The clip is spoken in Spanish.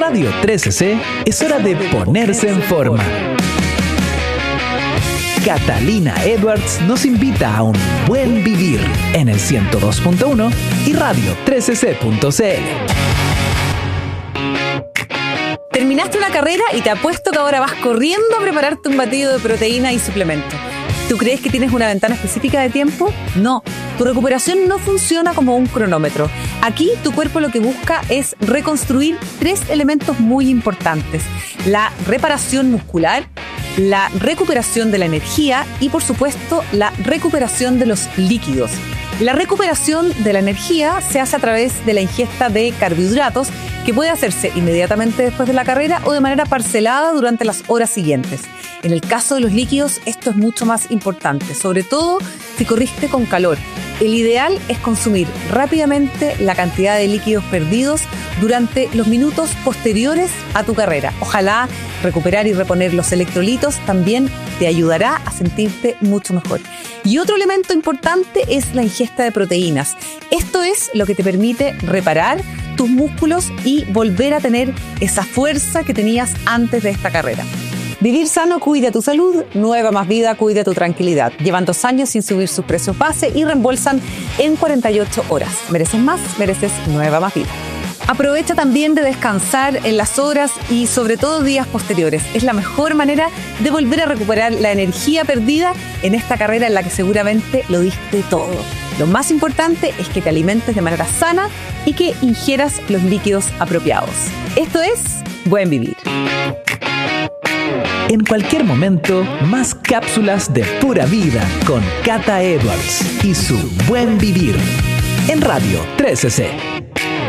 Radio 13C es hora de ponerse en forma. Catalina Edwards nos invita a un buen vivir en el 102.1 y Radio 13C.cl. Terminaste una carrera y te apuesto que ahora vas corriendo a prepararte un batido de proteína y suplemento. ¿Tú crees que tienes una ventana específica de tiempo? No, tu recuperación no funciona como un cronómetro. Aquí tu cuerpo lo que busca es reconstruir 3 elementos muy importantes: la reparación muscular, la recuperación de la energía y, por supuesto, la recuperación de los líquidos. La recuperación de la energía se hace a través de la ingesta de carbohidratos, que puede hacerse inmediatamente después de la carrera o de manera parcelada durante las horas siguientes. En el caso de los líquidos, esto es mucho más importante, sobre todo si corriste con calor. El ideal es consumir rápidamente la cantidad de líquidos perdidos durante los minutos posteriores a tu carrera. Ojalá recuperar y reponer los electrolitos también te ayudará a sentirte mucho mejor. Y otro elemento importante es la ingesta de proteínas. Esto es lo que te permite reparar tus músculos y volver a tener esa fuerza que tenías antes de esta carrera. Vivir sano cuida tu salud, Nueva Más Vida cuida tu tranquilidad. Llevan 2 años sin subir sus precios base y reembolsan en 48 horas. Mereces más, mereces Nueva Más Vida. Aprovecha también de descansar en las horas y sobre todo días posteriores. Es la mejor manera de volver a recuperar la energía perdida en esta carrera en la que seguramente lo diste todo. Lo más importante es que te alimentes de manera sana y que ingieras los líquidos apropiados. Esto es Buen Vivir. En cualquier momento, más cápsulas de pura vida con Cata Edwards y su Buen Vivir en Radio 13C.